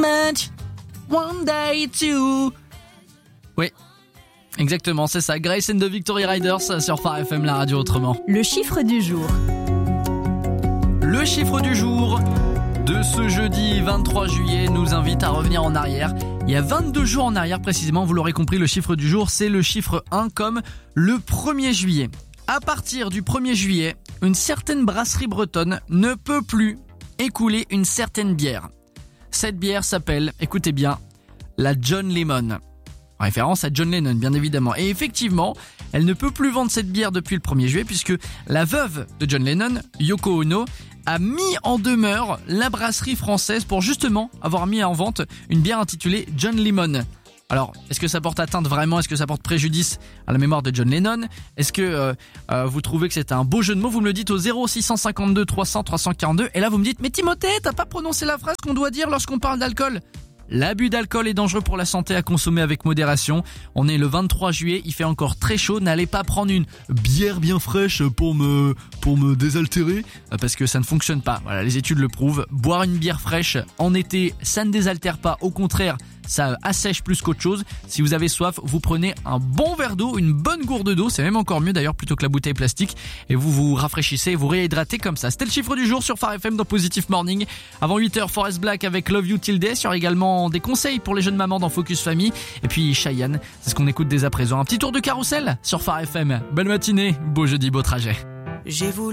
much. One day too. Oui, exactement, c'est ça. Grace and the Victory Riders sur Phare FM, la radio autrement. Le chiffre du jour. Le chiffre du jour de ce jeudi 23 juillet nous invite à revenir en arrière. Il y a 22 jours en arrière précisément, vous l'aurez compris, le chiffre du jour, c'est le chiffre 1 comme le 1er juillet. À partir du 1er juillet, une certaine brasserie bretonne ne peut plus écouler une certaine bière. Cette bière s'appelle, écoutez bien, la John Lemon. Référence à John Lennon, bien évidemment. Et effectivement, elle ne peut plus vendre cette bière depuis le 1er juillet puisque la veuve de John Lennon, Yoko Ono, a mis en demeure la brasserie française pour justement avoir mis en vente une bière intitulée John Lemon. Alors, est-ce que ça porte atteinte vraiment? Est-ce que ça porte préjudice à la mémoire de John Lennon? Est-ce que vous trouvez que c'est un beau jeu de mots? Vous me le dites au 0652 300 342. Et là, vous me dites, mais Timothée, t'as pas prononcé la phrase qu'on doit dire lorsqu'on parle d'alcool? L'abus d'alcool est dangereux pour la santé, à consommer avec modération. On est le 23 juillet, il fait encore très chaud. N'allez pas prendre une bière bien fraîche pour me désaltérer, parce que ça ne fonctionne pas. Voilà, les études le prouvent. Boire une bière fraîche en été, ça ne désaltère pas. Au contraire, ça assèche plus qu'autre chose. Si vous avez soif, vous prenez un bon verre d'eau, une bonne gourde d'eau, c'est même encore mieux d'ailleurs plutôt que la bouteille plastique, et vous vous rafraîchissez, vous réhydratez comme ça. C'était le chiffre du jour sur Phare FM dans Positive Morning. Avant 8h, Forest Black avec Love You Till Day. Il y aura également des conseils pour les jeunes mamans dans Focus Family. Et puis Cheyenne, c'est ce qu'on écoute dès à présent. Un petit tour de carrousel sur Phare FM. Bonne matinée, beau jeudi, beau trajet. J'ai voulu